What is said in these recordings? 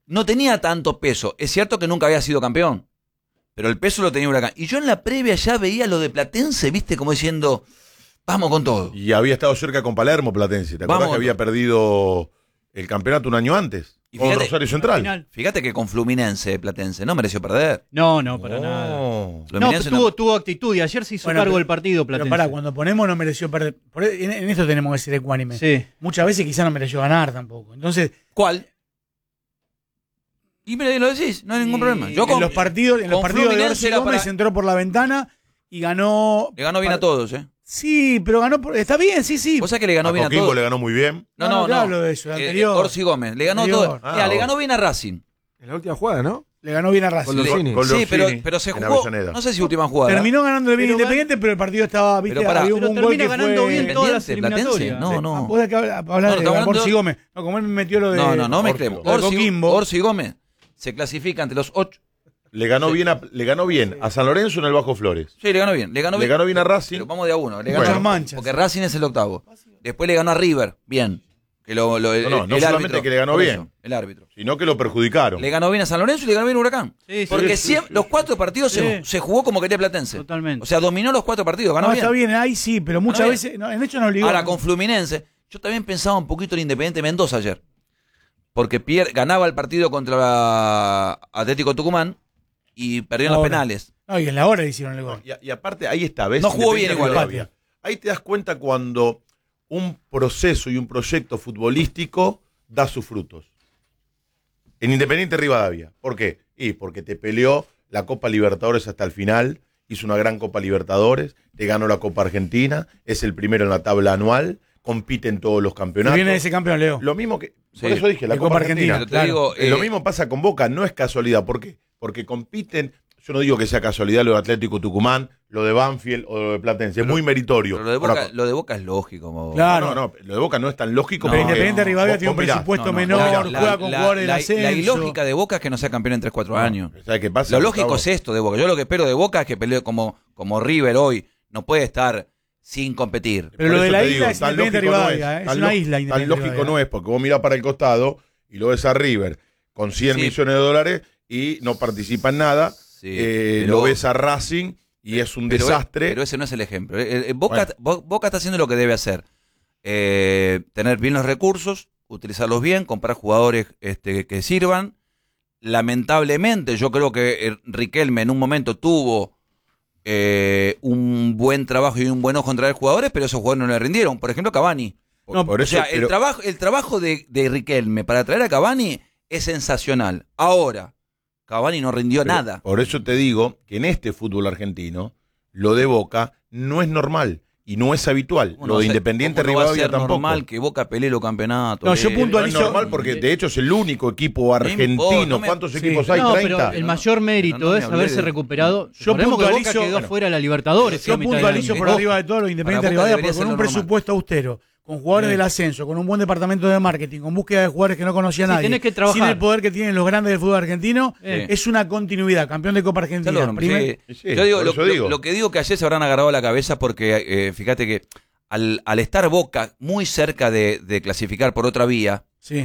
no tenía tanto peso. Es cierto que nunca había sido campeón, pero el peso lo tenía Huracán. Y yo en la previa ya veía lo de Platense, viste, como diciendo, vamos con todo. Y había estado cerca con Palermo Platense. ¿Te acordás que había perdido el campeonato un año antes? Y con fíjate, Rosario Central. Fíjate que con Fluminense Platense no mereció perder. No, para nada. No, tuvo actitud y ayer se hizo cargo del partido Platense. Pero cuando ponemos no mereció perder. En esto tenemos que ser ecuánimes. Sí. Muchas veces quizás no mereció ganar tampoco. Entonces, ¿cuál? Y me lo decís, no hay ningún problema. Yo en los partidos de Orsi Gómez entró por la ventana y ganó. Le ganó bien a todos, Sí, pero ganó está bien, sí. ¿Vos sabés que le ganó bien a todos? Le ganó muy bien. No. Hablo de eso, anterior. Orsi Gómez, le ganó a todos. Le ganó bien a Racing. En la última jugada, ¿no? Le ganó bien a Racing. Sí, pero se jugó, no sé si última jugada. Terminó ganando bien Independiente, pero el partido estaba, viste, había un gol que ganando fue... bien todas las eliminatorias. No. Vos hablás de Orsi Gómez. No, como él me metió lo de... No mezclemos. Orsi Gómez se clasifica entre los 8... Le ganó bien a San Lorenzo en el Bajo Flores. Sí, le ganó bien. Le ganó bien a Racing. Pero vamos de a uno. Le ganó manchas. Porque Racing es el octavo. Después le ganó a River, bien. Que no solamente árbitro, que le ganó bien, eso, el árbitro, sino que lo perjudicaron. Le ganó bien a San Lorenzo y le ganó bien a Huracán. Sí, porque los 4 partidos se jugó como quería Platense. Totalmente. O sea, dominó los 4 partidos, ganó bien. Está bien, ahí sí, pero muchas veces, en hecho no ligó. Ahora, con Fluminense, yo también pensaba un poquito en Independiente Mendoza ayer. Porque ganaba el partido contra Atlético Tucumán y perdió en los penales. No, y en la hora hicieron el gol. Y aparte, ahí está, ¿ves? No jugó bien igual. Ahí te das cuenta cuando un proceso y un proyecto futbolístico da sus frutos. En Independiente Rivadavia. ¿Por qué? Porque te peleó la Copa Libertadores hasta el final, hizo una gran Copa Libertadores, te ganó la Copa Argentina, es el primero en la tabla anual, compite en todos los campeonatos. Viene ese campeón, Leo. Lo mismo que... Por eso dije, la Copa Argentina. Claro. Lo mismo pasa con Boca, no es casualidad. ¿Por qué? Porque compiten... Yo no digo que sea casualidad lo de Atlético Tucumán, lo de Banfield o lo de Platense. Es muy meritorio. Pero lo de Boca es lógico. Claro. No, lo de Boca no es tan lógico. Pero Independiente Rivadavia tiene un presupuesto menor, juega con jugadores del ascenso. La ilógica de Boca es que no sea campeón en 3-4 años. ¿Sabes qué pasa? Lo lógico es esto de Boca. Yo lo que espero de Boca es que pelee como River hoy. No puede estar sin competir. Pero lo de la isla es Independiente Rivadavia. Es una isla Independiente Tan lógico no es, porque vos mirás para el costado y lo ves a River con 100 millones de dólares y no participa en nada. Sí, lo ves a Racing y es un desastre. Pero ese no es el ejemplo. Boca está haciendo lo que debe hacer. Tener bien los recursos, utilizarlos bien, comprar jugadores que sirvan. Lamentablemente, yo creo que Riquelme en un momento tuvo un buen trabajo y un buen ojo en traer jugadores, pero esos jugadores no le rindieron. Por ejemplo, Cavani. El trabajo de Riquelme para traer a Cavani es sensacional. Ahora, Cavani no rindió nada. Por eso te digo que en este fútbol argentino, lo de Boca no es normal y no es habitual. Lo de Independiente Rivadavia tampoco. No es normal que Boca pelee los campeonatos. No, yo puntualizo. No es normal porque de hecho es el único equipo argentino. ¿Cuántos equipos hay? 30. Pero el mayor mérito es haberse recuperado. Yo puntualizo que Boca quedó fuera de la Libertadores. Yo puntualizo por arriba de todo lo Independiente Rivadavia porque con un presupuesto austero, con jugadores del ascenso, con un buen departamento de marketing, con búsqueda de jugadores que no conocía nadie, tenés que trabajar. Sin el poder que tienen los grandes del fútbol argentino, es una continuidad. Campeón de Copa Argentina. Yo digo, lo que digo que ayer se habrán agarrado la cabeza porque fíjate que al estar Boca muy cerca de clasificar por otra vía,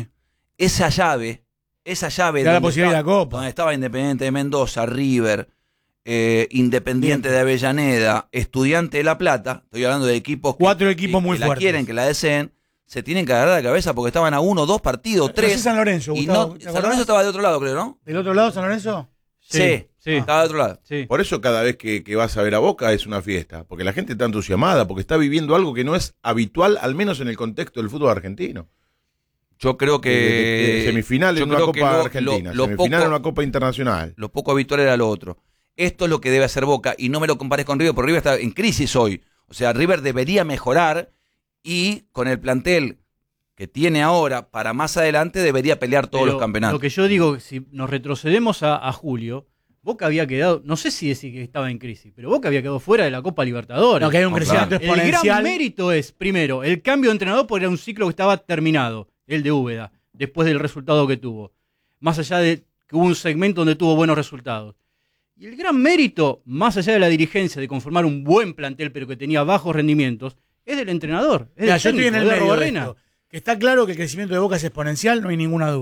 esa llave da la posibilidad de la Copa. Donde estaba Independiente de Mendoza, River, Independiente de Avellaneda, Estudiante de La Plata, estoy hablando de equipos cuatro equipos muy fuertes, la quieren, que la deseen, se tienen que agarrar la cabeza porque estaban a 1, 2 partidos, 3. San Lorenzo, Gustavo, San Lorenzo estaba de otro lado, creo, ¿no? ¿Del otro lado San Lorenzo? Sí, estaba de otro lado. Sí. Por eso cada vez que vas a ver a Boca es una fiesta, porque la gente está entusiasmada, porque está viviendo algo que no es habitual, al menos en el contexto del fútbol argentino. Yo creo que... Semifinal en una Copa Argentina, semifinal en una Copa Internacional. Lo poco habitual era lo otro. Esto es lo que debe hacer Boca, y no me lo compares con River, porque River está en crisis hoy. O sea, River debería mejorar, y con el plantel que tiene ahora, para más adelante, debería pelear todos los campeonatos. Lo que yo digo, si nos retrocedemos a julio, Boca había quedado, no sé si decir que estaba en crisis, pero Boca había quedado fuera de la Copa Libertadores. No, que hay un crecimiento exponencial. El gran mérito es, primero, el cambio de entrenador, porque era un ciclo que estaba terminado, el de Úbeda, después del resultado que tuvo. Más allá de que hubo un segmento donde tuvo buenos resultados. Y el gran mérito, más allá de la dirigencia, de conformar un buen plantel, pero que tenía bajos rendimientos, es del entrenador. Es del yo estoy en el de medio de Arrobarrena. esto, que está claro que el crecimiento de Boca es exponencial, no hay ninguna duda.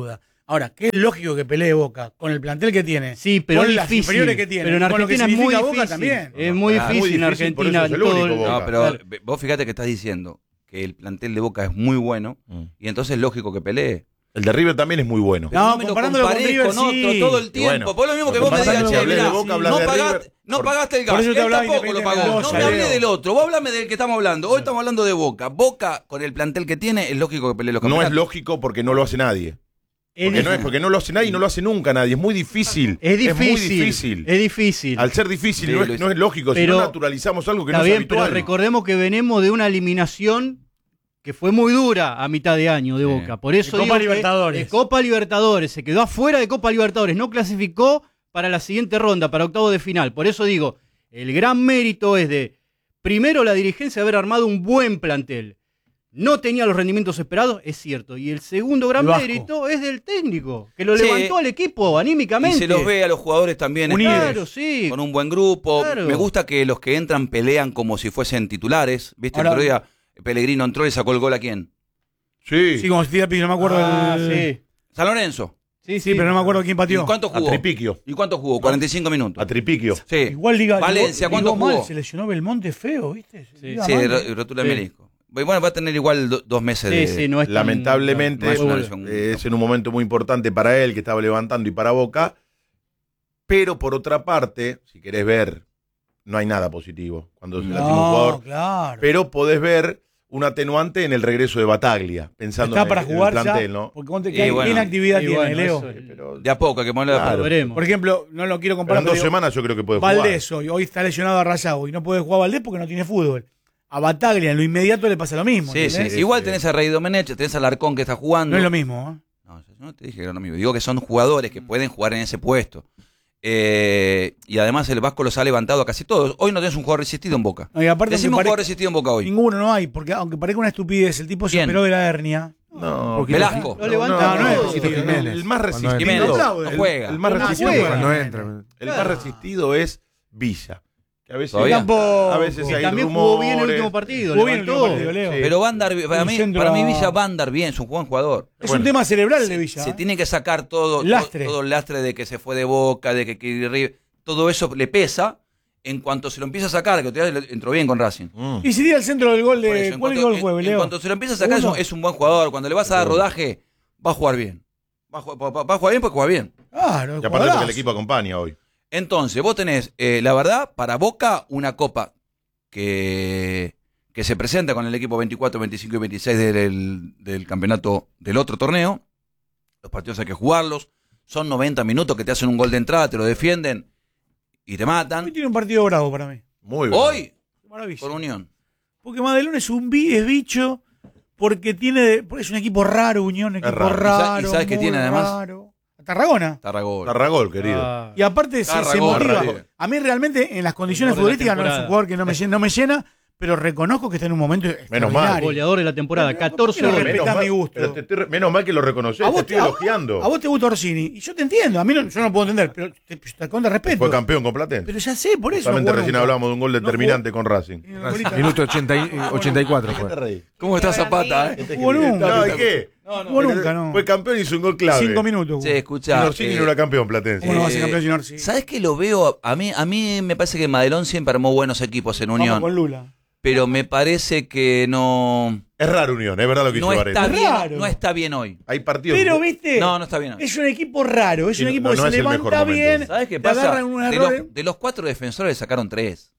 Ahora, ¿qué es lógico que pelee Boca con el plantel que tiene? Sí, pero con es las difícil. inferiores que tiene. Pero en con lo que Argentina es muy significa difícil. Boca también. Es muy Claro, difícil muy en difícil, por Argentina. eso es el único todo- Boca. No, pero vos fíjate que estás diciendo que el plantel de Boca es muy bueno y entonces es lógico que pelee. El de River también es muy bueno. No, me lo comparándolo con comparés River, con otro sí. todo el tiempo. Bueno, por lo mismo que vos me comparándolo digas, con che, River, mirá, Boca hablas no de pagaste, River, no por- pagaste el por gas. eso te Él hablaba tampoco lo Independiente pagó. Mendoza, No me hablé Leo. del otro. Vos hablame del que estamos hablando. Hoy estamos hablando de Boca. Boca, con el plantel que tiene, es lógico que pelee los No es campeonatos. lógico porque no lo hace nadie. Es Porque no lo hace nadie y no lo hace nunca nadie. Es muy difícil. Es difícil. muy difícil. Es difícil. Al ser difícil Sí, no, Luis. no es lógico. Pero- Si no naturalizamos algo que Está no bien, es pero habitual. recordemos que venimos de una eliminación que fue muy dura a mitad de año de Sí. Boca. Por eso De Copa digo que Libertadores. de Copa Libertadores. Se quedó afuera de Copa Libertadores. No clasificó para la siguiente ronda, para octavos de final. Por eso digo, el gran mérito es de, primero, la dirigencia haber armado un buen plantel. No tenía los rendimientos esperados, es cierto. Y el segundo gran Vasco. mérito es del técnico, que lo Sí. levantó al equipo Y anímicamente. se los ve a los jugadores también Unidos. Claro, sí. con un buen grupo. Claro. Me gusta que los que entran pelean como si fuesen titulares. ¿Viste? Ahora- El otro día Pellegrino entró y sacó el gol a quién. Sí. Sí, como si tira piso, no me acuerdo. Ah, del- sí. San Lorenzo. Sí, pero no me acuerdo quién ¿Y pateó. cuánto A jugó? Tripiquio. ¿Y cuánto jugó? 45 minutos. A Tripiquio. Sí. Igual diga. Valencia, ¿cuánto mal, jugó? se lesionó Belmonte feo, ¿viste? Sí. Diga Sí, mal. rotura de Sí. menisco. Bueno, va a tener igual 2 meses de... Sí, sí, no es tan- Lamentablemente no es una Muy lesión. es en un momento muy importante para él, que estaba levantando y para Boca. Pero por otra parte, si querés ver, no hay nada positivo cuando se lastima un No, jugador. claro. Pero podés ver un atenuante en el regreso de Bataglia, pensando Está en, para el jugar plantel, ya. ¿no? Porque ponte Y que hay bueno, inactividad y tiene, bueno, Leo. eso es- Pero, De a poco, hay que ponerle de a Claro. poco. veremos. Por ejemplo, no lo quiero pero comparar. en 2 pero semanas yo creo que puede jugar. Valdés hoy está lesionado a Rayago y no puede jugar Valdés porque no tiene fútbol. A Bataglia en lo inmediato le pasa lo mismo. Sí, ¿entendés? sí. Igual Sí. tenés a Rey Domenech, tenés al Arcón que está jugando. No es lo mismo. No, yo no te dije que era lo mismo. Digo que son jugadores que pueden jugar en ese puesto. Y además el Vasco los ha levantado a casi todos. Hoy no tenés un jugador resistido en Boca. No, y aparte Decime me un parece- jugador resistido en Boca hoy. Ninguno no hay, porque aunque parezca una estupidez, el tipo se ¿Quién? operó de la hernia. No, Porque Velasco. Lo levanta no es todo. resistido. el más resistido. Jiménez, no aplaude. no juega. El más No resistido, juega. Cuando entra. el más resistido es Villa. Que a veces, Todavía. Tampoco. a veces Que hay también rumores. jugó bien el último partido. Jugó bien el levantó. último partido, Leo. Sí. Pero va a andar, para Un mí, centro para mí a- Villa va a andar bien, es un buen jugador. Es Bueno. un tema cerebral el de Villa. Se tiene que sacar todo Lastre. todo el lastre de que se fue de Boca, de que quiere River, todo eso le pesa. En cuanto se lo empieza a sacar, que otra vez entró bien con Racing. Y si tira el centro del gol Por de. eso, ¿Cuál cuanto- gol fue, en Leo? cuanto se lo empieza a sacar, ¿Segundo? es un buen jugador. Cuando le vas a dar rodaje, va a jugar bien. Va a jugar bien porque juega bien. Claro, Y aparte porque jugadorazo. el equipo acompaña hoy. Entonces, vos tenés, la verdad, para Boca, una copa que se presenta con el equipo 24, 25 y 26 del campeonato del otro torneo. Los partidos hay que jugarlos. Son 90 minutos que te hacen un gol de entrada, te lo defienden y te Hoy matan. tiene un partido bravo para mí. Muy bien. Hoy, Maravilla. por Unión. Porque Madelón es es bicho, porque es un equipo raro, Unión, equipo raro. raro. ¿Y sabes qué muy tiene además? raro. Tarragona. Tarragol. Tarragol, querido. Ah, Y aparte se Tarragona, motiva. Tarragona. A mí realmente en las condiciones Mejor de la futbolísticas no es un temporada. jugador que no me llena, pero reconozco que está en un momento mal. extraordinario. goleador de la temporada, 14 Pero goles. respetás mi gusto. pero menos mal que lo reconoces, te estoy elogiando. A vos te gusta Orsini. Y yo te entiendo. A mí yo no puedo entender, pero te contra respeto. Fue campeón con Platense. Pero ya sé, por eso. Justamente no jugó recién nunca. hablamos de un gol No determinante con Racing. jugó. En el golito. Minuto 84 ¿Qué te fue. reís? ¿Cómo está Zapata, No jugó nunca. No, ¿y qué? No jugó nunca, no. Fue campeón y hizo un gol clave. 5 minutos. Sí, jugó. escucha. Orsini no era campeón Platense. ¿Cómo no va a ser campeón sin Orsini? ¿Sabes qué lo veo? A mí me parece que Madelón siempre armó buenos equipos en Vamos Unión. con Lula. Pero me parece que no Es raro Unión, es verdad lo que no hizo está Varela. bien, Raro. no está bien hoy. Hay partidos. Pero, viste, No está bien hoy. es un equipo raro. Es Sí, un equipo no que se es el mejor levanta momento. bien. ¿Sabes qué te pasa? agarran un De error. los 4 defensores sacaron 3.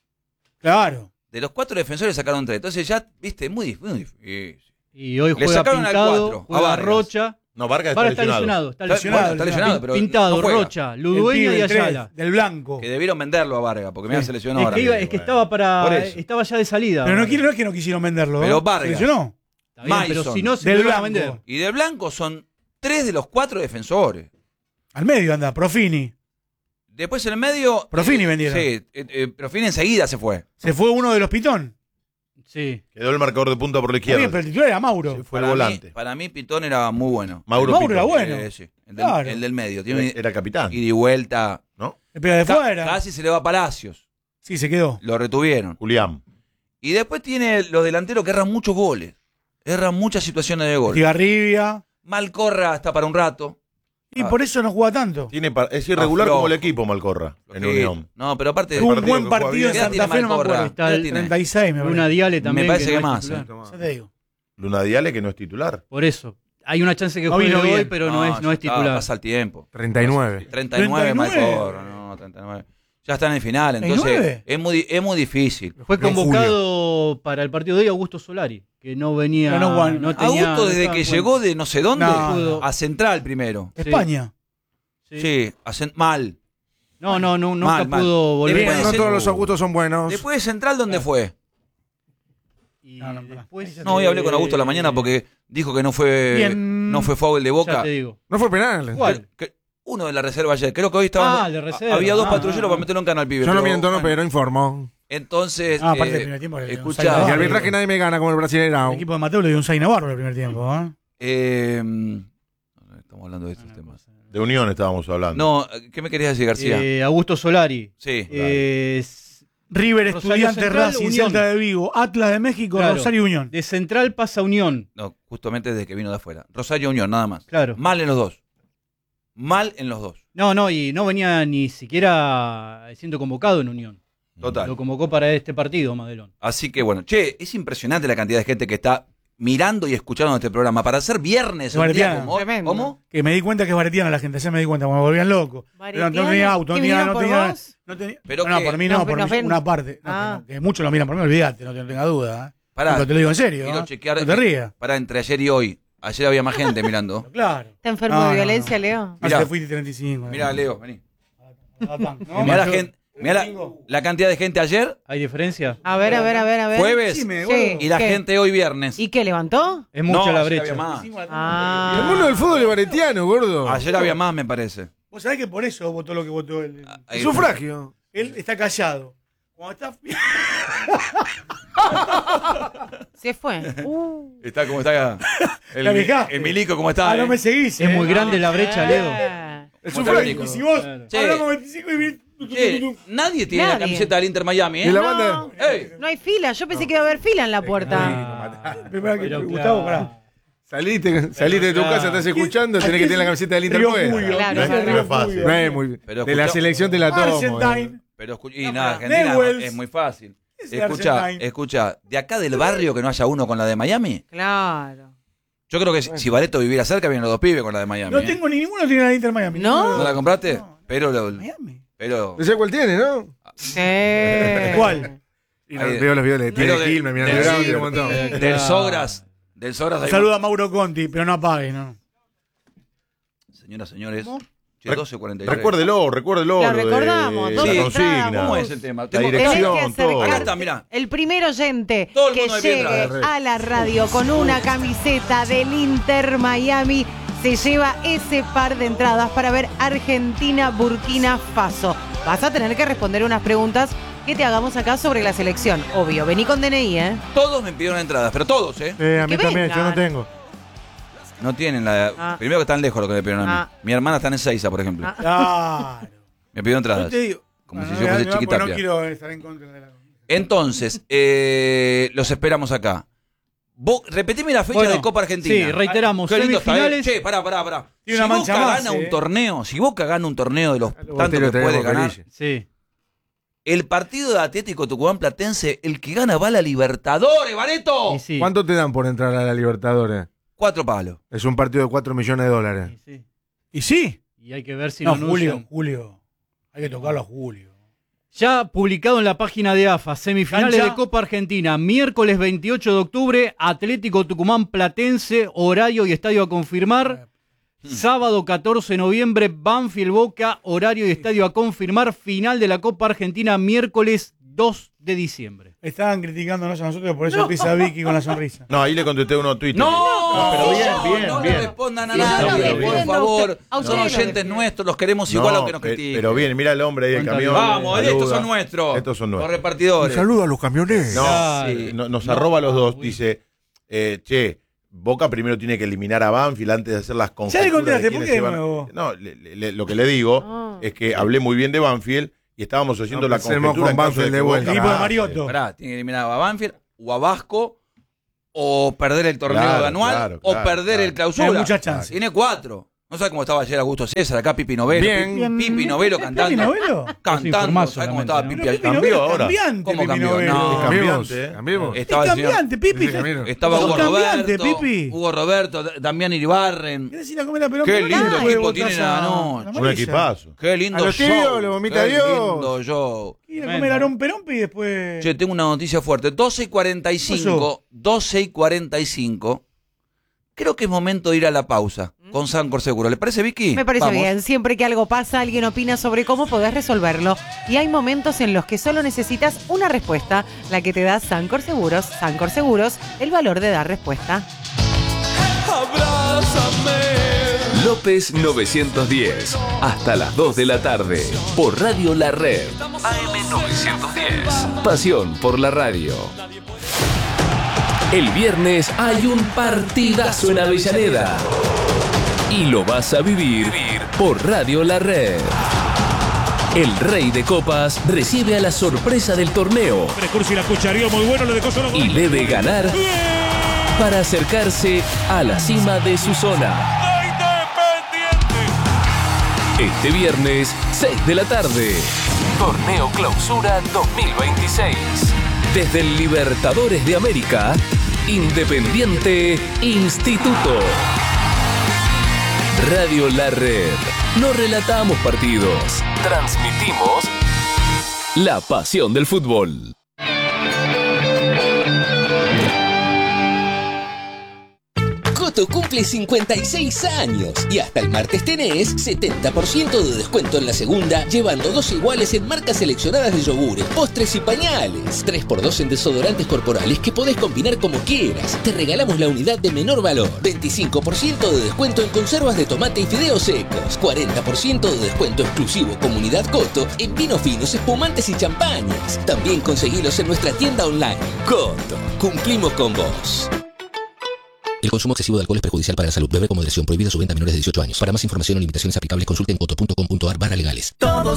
Claro. De los 4 defensores sacaron 3. Entonces ya, viste, muy difícil. Y hoy Le juega sacaron al Pintado, 4, a juega Vargas. Rocha. No, Vargas Ahora está está lesionado. lesionado. Está Bueno, lesionado. está lesionado, pero Pintado, no juega. Rocha, El Ludueña pibe y del tres, Ayala. del blanco. Que debieron venderlo a Vargas, porque mira, se lesionó Es ahora. que, mismo. es que estaba Por eso. estaba ya de salida. Pero no es que no quisieron venderlo. Pero ¿eh? Vargas. Se lesionó. Está bien, pero Mason, si no se del lo iban a blanco. vender. Y de blanco son 3 de los 4 defensores. Al medio anda, Profini. Después en el medio. Profini vendieron. Sí, Profini enseguida se fue. Se fue uno de los Pitón. Sí. Quedó el marcador de punta por la Está bien, izquierda. pero el titular era Mauro. Sí, fue el Para volante. Para mí, Pitón era muy bueno. Mauro Pito. era bueno. Sí, el, Claro. el del medio. Tiene Era capitán, ida y vuelta. ¿no? Le pega de fuera. Casi se le va a Palacios. Sí, se quedó. Lo retuvieron. Julián. Y después tiene los delanteros que erran muchos goles. Erran muchas situaciones de gol. Tigarribia. Malcorra está para un rato. Y por eso no juega tanto. Es irregular flojo. como el equipo, Malcorra, en Unión. No, pero aparte... Tuvo un partido buen que juega partido en bien. Santa Fe, no me acuerdo. Está el 36, me Luna parece. Diale también. Me parece que no es más, titular. Ya te digo. Luna Diale, que no es titular. Por eso. Hay una chance que No juegue vino hoy, bien. pero no es ya está, titular. Pasa el tiempo. 39. 39, 39. Malcorra, no, 39. Ya está en el final, entonces 39. es muy difícil. Fue En convocado para el partido de hoy Augusto Solari, que no venía. Pero no juega- no tenía- Augusto no desde estaba que en llegó cuenta. de no sé dónde No. a Central primero. España. Sí, mal. No, nunca Mal. pudo volver. Después No de todos los Augustos son buenos. Después de Central, ¿dónde fue? Y No, después, No, hoy hablé con Augusto a la mañana porque dijo que no fue Bien. no fue foul de Ya Boca. te digo. No fue penal. ¿Cuál? Uno de la reserva ayer. Creo que hoy estaban. De reserva. Había dos patrulleros para meterlo en cana al pibe. Yo no pero, miento, no, bueno, pero informo. Entonces, Aparte del primer tiempo. escucha, Y Navarro, arbitraje nadie me gana como el brasileño. El equipo de Mateo le dio un 6 Navarro el primer tiempo. estamos hablando de estos temas. De Unión estábamos hablando. No, ¿qué me querías decir, García? Augusto Solari. Sí. River, Rosario Estudiantes, Central, Racing, Unión. Celta de Vigo, Atlas de México, Claro. Rosario Unión. De Central pasa a Unión. No, justamente desde que vino de afuera. Rosario Unión, nada más. Claro. Mal en los dos. Mal en los dos. No, y no venía ni siquiera siendo convocado en Unión. Total. Lo convocó para este partido, Madelón. Así que bueno, che, es impresionante la cantidad de gente que está mirando y escuchando este programa. Para hacer viernes, un día Baretiana. como hoy. Tremendo. ¿Cómo? Que me di cuenta que es baretiana la gente, ya me di cuenta, cuando me volvían loco. Pero no tenía auto, no ¿Que tenía. miran No por tenía, vos? no tenía- Pero no, que- por mí no, no, por nos mí, ven. una parte. No, Ah. que muchos lo miran por mí, olvídate, no tenga duda. Pará. Pero te lo digo en serio. Quiero ¿eh? chequear. No te rías. Para entre ayer y hoy. Ayer había más gente mirando. Claro. ¿Está enfermo No, de no, violencia, no. Leo? Mirá. Hace fuiste 35. Mirá, Leo, vení. ¿No? Mirá la gente. Mirá la cantidad de gente ayer, ¿Hay diferencia? A ver. jueves, Sí, me- Sí. y la ¿Qué? gente hoy viernes. ¿Y qué levantó? Es mucha No, la ayer brecha. había más. Ah. El mundo del fútbol es baretiano, gordo. Ayer había más, me parece. Vos sabés que por eso votó lo que votó él. Ahí- Sufragio. Él está callado. Cuando está. Se fue. Está como está La dejaste. el Milico, como está. no me seguís. Es muy grande la brecha, Leo. El ¿Cómo sufragio. te Y si vos Che. hablamos 25 y Che, nadie tiene la Nadie. camiseta del Inter Miami, ¿eh? Y la No, banda. Ey. no hay fila. Yo pensé que iba a haber fila en la puerta. Pero Gustavo, claro. pará. Saliste de tu casa, estás escuchando, tenés que tener la camiseta del Inter Río puesta. Julio. Claro, No es- claro. no es fácil. No es muy. Pero De la escucha- selección te la tomo. Argentine. Pero y nada, Argentina Newell's. es muy fácil. Es Escucha, Argentine. de acá del barrio que no haya uno con la de Miami. Claro. Yo creo que si Bareto viviera cerca, vienen los dos pibes con la de Miami. No ¿eh? tengo ni ninguno tiene la Inter Miami. ¿No? ¿No la compraste? No. Pero, Miami. pero No sé cuál tiene, ¿no? Sí. ¿Cuál? Y Ahí- veo los videos de Pero Tiene Quilmes, mirando del- Brown, sí, tiene un montón. del Sogras. Del Sogras hay Saluda a Mauro Conti, pero no apague, ¿no? Señoras, señores. ¿Cómo? Che, 12:43. Recuérdelo. Lo de recordamos, la dos Sí, consigna. entradas, ¿Cómo es el tema? La Tengo- Tenés que dirección, todo. acercarte. Acá está, mirá. El primer oyente Todo el que mundo de piedra. llegue a la radio con una camiseta del Inter Miami se lleva ese par de entradas para ver Argentina-Burkina Faso. Vas a tener que responder unas preguntas que te hagamos acá sobre la selección. Obvio, vení con DNI, ¿eh? Todos me pidieron entradas, pero todos, ¿eh? A mí Que también, yo no vengan. tengo. No tienen la. Ah. Primero que están lejos lo que me pidieron a mí. Ah. Mi hermana está en Ezeiza, por ejemplo. Claro. Me pidió Yo entradas. te digo. Como No, si no, yo fuese no, porque Chiquitapia. No quiero estar en contra de la. Entonces, los esperamos acá. Repetime la fecha Bueno, de Copa Argentina. sí, reiteramos, Qué lindo está, semifinales. Che, pará. Tiene Si una mancha Boca más, gana un torneo, si Boca gana un torneo de los tantos Botero que puede tenemos ganar, Perille. Sí. el partido de Atlético Tucumán Platense, el que gana va a la Libertadores, Bareto. Y sí. ¿Cuánto te dan por entrar a la Libertadores? 4 palos. Es un partido de 4 millones de dólares. Y sí. ¿Y sí? Y hay que ver si No, lo anuncian. Julio. Hay que tocarlo a Julio. Ya publicado en la página de AFA, semifinales Cancha. de Copa Argentina, miércoles 28 de octubre, Atlético Tucumán Platense, horario y estadio a confirmar. Sábado 14 de noviembre, Banfield Boca, horario y estadio a confirmar. Final de la Copa Argentina, miércoles 2 de diciembre. Estaban criticándonos a nosotros, por eso empieza Vicky con la sonrisa. No, ahí le contesté uno a Twitter. No, pero bien, no bien. le respondan a Sí, nadie, yo lo por defiendo, favor. a usted Son lo oyentes defiendo. nuestros, los queremos igual aunque nos critiquen. Pero bien, mira el hombre ahí del Cuánta camión. vida. Vamos, saluda. estos son nuestros. Estos son Los nuestros. repartidores. saludo a los camioneros. No, Claro. Sí. nos arroba a los dos. Dice, che, Boca primero tiene que eliminar a Banfield antes de hacer las conjeturas. le contestaste, de ¿por quiénes qué se van- de nuevo? No, lo que le digo Ah. es que hablé muy bien de Banfield y estábamos haciendo No la pensemos conjetura con en caso Banfield que de vuelta. Boca El equipo de gane. Mariotto. Pará, tiene que eliminar a Banfield o a Vasco o perder el torneo Claro, anual claro, o claro, perder claro. el clausura. Tiene muchas chances. Tiene 4. ¿No sabes cómo estaba ayer Augusto César? Acá Pipi Novelo. Bien. Pipi Novelo cantando. ¿Pipi Novelo? Cantando. ¿Sabes cómo estaba Pipi ayer? Cambió ahora. Cambiante, ¿Cómo Pipi cambió? Novelo. No. Cambiante, Cambiemos. Estaba Es el señor- cambiante, Pipi. Estaba Sos Hugo cambiante, Roberto. Pipi. Hugo Roberto, Damián Iribarren. ¿Querés ir a comer a Perón? Qué Pero lindo no, equipo vos tienen estás a la a- noche. la Un amarilla. equipazo. Qué lindo A los show. tíos, lo vomita Qué Dios. lindo show. Ir a comer a Arón Perón y después. Che, tengo una noticia fuerte. 12:45. 12:45. Creo que es momento de ir a la pausa con Sancor Seguro. ¿Le parece, Vicky? Me parece Vamos. bien. Siempre que algo pasa, alguien opina sobre cómo podés resolverlo. Y hay momentos en los que solo necesitas una respuesta, la que te da Sancor Seguros. Sancor Seguros, el valor de dar respuesta. López 910, hasta las 2 de la tarde, por Radio La Red. AM 910, pasión por la radio. El viernes hay un partidazo en Avellaneda. Y lo vas a vivir por Radio La Red. El Rey de Copas recibe a la sorpresa del torneo Recurso y la cucharía muy bueno, le dejó solo. y debe ganar para acercarse a la cima de su zona. Este viernes, 6 de la tarde. Torneo Clausura 2026. Desde el Libertadores de América, Independiente Instituto. Radio La Red. No relatamos partidos. Transmitimos la pasión del fútbol. Coto cumple 56 años y hasta el martes tenés 70% de descuento en la segunda, llevando 2 iguales en marcas seleccionadas de yogures, postres y pañales. 3x2 en desodorantes corporales que podés combinar como quieras. Te regalamos la unidad de menor valor. 25% de descuento en conservas de tomate y fideos secos. 40% de descuento exclusivo Comunidad Coto en vinos finos, espumantes y champañas. También conseguilos en nuestra tienda online. Coto, cumplimos con vos. El consumo excesivo de alcohol es perjudicial para la salud. Beber con moderación. Prohibida su venta a menores de 18 años. Para más información o limitaciones aplicables, consulten coto.com.ar/legales.